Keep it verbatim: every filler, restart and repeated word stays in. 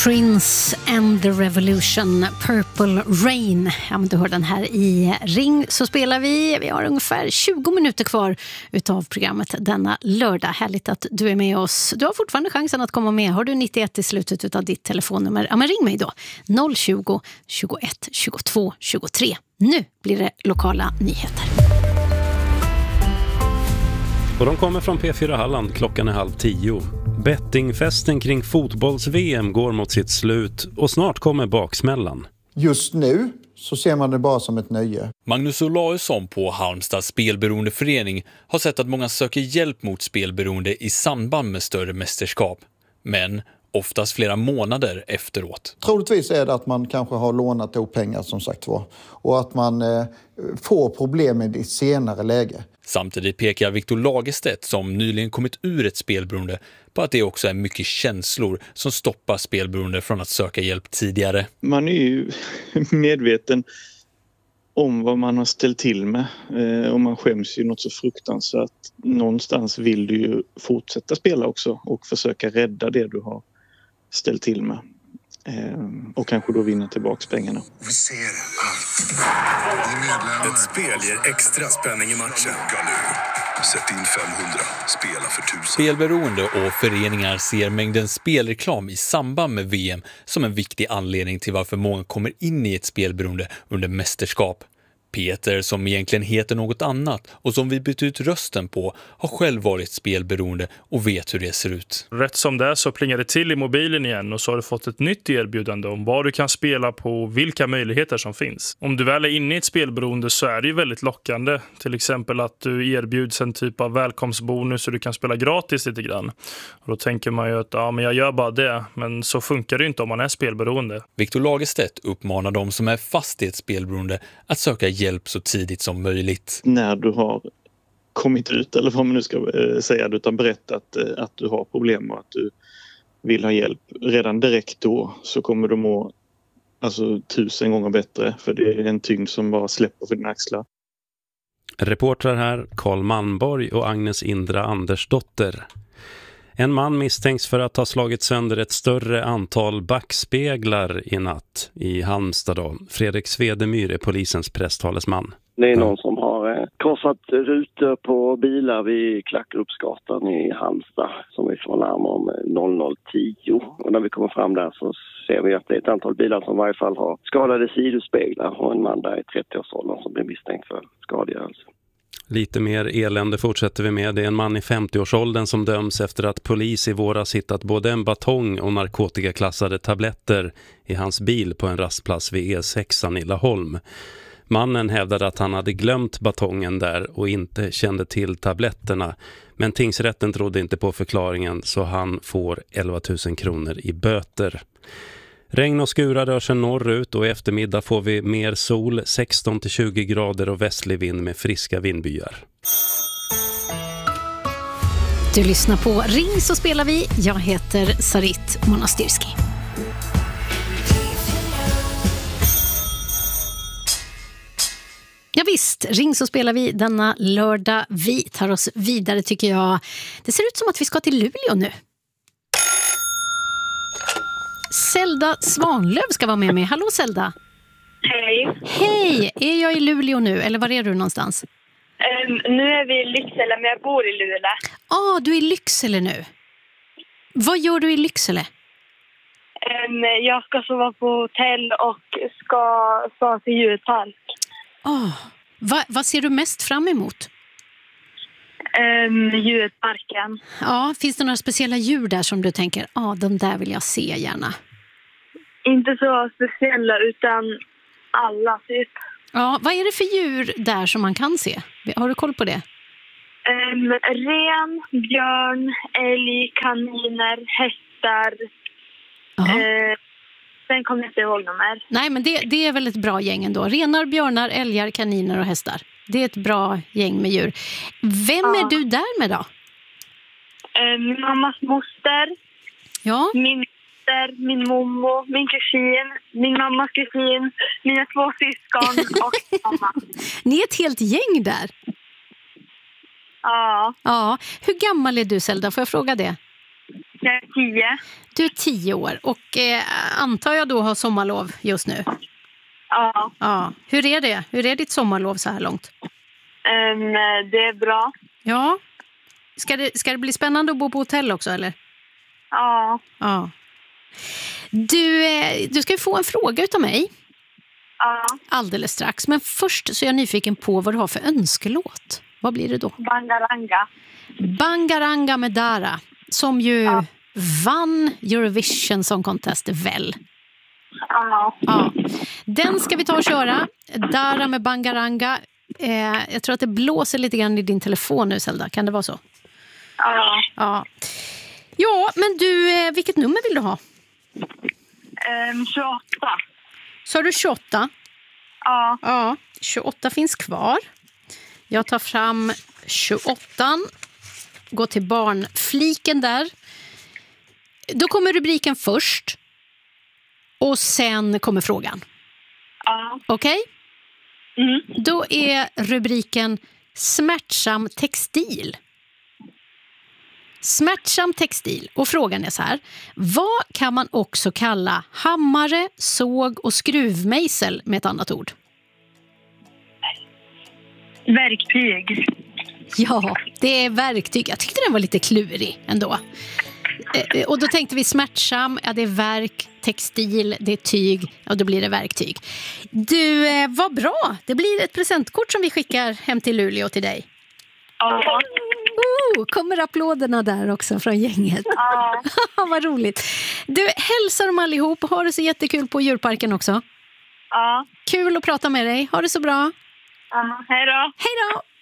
Prince and the Revolution, Purple Rain. Ja, men du hör den här i Ring så spelar vi. Vi har ungefär tjugo minuter kvar utav programmet denna lördag. Härligt att du är med oss. Du har fortfarande chansen att komma med. Har du nittioett i slutet utav ditt telefonnummer? Ja, men ring mig då. noll tjugo, tjugoett, tjugotvå, tjugotre. Nu blir det lokala nyheter. Och de kommer från P fyra Halland, klockan är halv tio. Bettingfesten kring fotbolls-V M går mot sitt slut och snart kommer baksmällan. Just nu så ser man det bara som ett nöje. Magnus Olausson på Halmstad spelberoendeförening har sett att många söker hjälp mot spelberoende i samband med större mästerskap. Men oftast flera månader efteråt. Troligtvis är det att man kanske har lånat ihop pengar som sagt var. Och att man eh, får problem i ett senare läge. Samtidigt pekar Victor Lagerstedt, som nyligen kommit ur ett spelberoende, på att det också är mycket känslor som stoppar spelberoende från att söka hjälp tidigare. Man är ju medveten om vad man har ställt till med eh, och man skäms ju något så fruktansvärt. Någonstans vill du ju fortsätta spela också och försöka rädda det du har ställt till med. Eh, och kanske då vinna tillbaka pengarna. Vi ser allt. Ett spel ger extra spänning i matchen. Sätt in femhundra, spela för tusen. Spelberoende och föreningar ser mängden spelreklam i samband med V M som en viktig anledning till varför många kommer in i ett spelberoende under mästerskap. Peter, som egentligen heter något annat och som vi bytt ut rösten på, har själv varit spelberoende och vet hur det ser ut. Rätt som det är så plingar det till i mobilen igen och så har du fått ett nytt erbjudande om vad du kan spela på, vilka möjligheter som finns. Om du väl är inne i ett spelberoende så är det ju väldigt lockande. Till exempel att du erbjuds en typ av välkomstbonus så du kan spela gratis lite grann. Och då tänker man ju att ja, men jag gör bara det, men så funkar det inte om man är spelberoende. Victor Lagerstedt uppmanar de som är fast i ett spelberoende att söka hjälp så tidigt som möjligt. När du har kommit ut, eller vad man nu ska eh, säga, utan berättat eh, att du har problem och att du vill ha hjälp, redan direkt då så kommer du må alltså tusen gånger bättre, för det är en tyngd som bara släpper för dina axlar. Reportrar här Carl Malmborg och Agnes Indra Andersdotter. En man misstänks för att ha slagit sönder ett större antal backspeglar i natt i Halmstad. Då. Fredrik Svedemyr är polisens presstalesman. Det är någon som har eh, krossat rutor på bilar vid Klackrupsgatan i Halmstad som vi får larm om noll noll tio. Och när vi kommer fram där så ser vi att det är ett antal bilar som i varje fall har skadade sidospeglar och en man där i trettioårsåldern som blir misstänkt för skadegörelse. Lite mer elände fortsätter vi med. Det är en man i femtioårsåldern som döms efter att polis i våras hittat både en batong och narkotikaklassade tabletter i hans bil på en rastplats vid E sex i Laholm. Mannen hävdade att han hade glömt batongen där och inte kände till tabletterna. Men tingsrätten trodde inte på förklaringen så han får elva tusen kronor i böter. Regn och skurar rör sig norrut och i eftermiddag får vi mer sol, sexton till tjugo grader och västlig vind med friska vindbyar. Du lyssnar på Ring så spelar vi. Jag heter Sarit Monastirski. Ja visst, Ring så spelar vi denna lördag. Vi tar oss vidare tycker jag. Det ser ut som att vi ska till Luleå nu. Zelda Svanlöv ska vara med mig. Hallå Zelda. Hej. Hej, är jag i Luleå nu eller var är du någonstans? Um, nu är vi i Lycksele men jag bor i Luleå. Ja, ah, du är i Lycksele nu. Vad gör du i Lycksele? Um, jag ska sova på hotell och ska sova till djurpark. Oh, va, vad ser du mest fram emot? Um, djurparken. Ja, finns det några speciella djur där som du tänker, ja ah, de där vill jag se gärna? Inte så speciella utan alla typ. Ja, vad är det för djur där som man kan se? Har du koll på det? Um, ren, björn, älg, kaniner, hästar. Uh, sen kommer jag inte ihåg någon mer. Nej, men det, det är väl ett bra gäng ändå. Renar, björnar, älgar, kaniner och hästar. Det är ett bra gäng med djur. Vem ja. är du där med då? Uh, min mammas moster. Ja. Min moster, min mommo, min kusin, min mammas kusin, mina två syskon och mamma. Ni är ett helt gäng där. Ja. Ja. Hur gammal är du, Zelda? Får jag fråga det? Jag är tio. Du är tio år och eh, antar jag då har sommarlov just nu? Ja. Ja. Hur är det? Hur är ditt sommarlov så här långt? Um, det är bra. Ja. Ska det, ska det bli spännande att bo på hotell också, eller? Ja. Ja. Du, eh, du ska ju få en fråga utav mig. Ja. Alldeles strax. Men först så är jag nyfiken på vad du har för önskelåt. Vad blir det då? Bangaranga. Bangaranga med Dara. Som ju Ja. vann Eurovision Song Contest väl? Ja. Ja. Den ska vi ta och köra. Dara med Bangaranga. Eh, jag tror att det blåser lite grann i din telefon nu, Zelda. Kan det vara så? Ja. Ja. Ja, men du, eh, vilket nummer vill du ha? Um, tjugoåtta. Så har du tjugoåtta? Ja. Ja, tjugoåtta finns kvar. Jag tar fram tjugoåtta. Går till barnfliken där. Då kommer rubriken först. Och sen kommer frågan. Ja. Okej? Okay? Mm. Då är rubriken smärtsam textil. Smärtsam textil. Och frågan är så här. Vad kan man också kalla hammare, såg och skruvmejsel med ett annat ord? Verktyg. Ja, det är verktyg. Jag tyckte den var lite klurig ändå. Eh, och då tänkte vi smärtsam, ja det är verk, textil, det är tyg, och då blir det verktyg. Du, eh, vad bra. Det blir ett presentkort som vi skickar hem till Luleå till dig. Ja. Oh, kommer applåderna där också från gänget. Ja. Vad roligt. Du, hälsar dem allihop och har det så jättekul på djurparken också. Ja. Kul att prata med dig. Ha det så bra. Ja. Hej då. Hej då.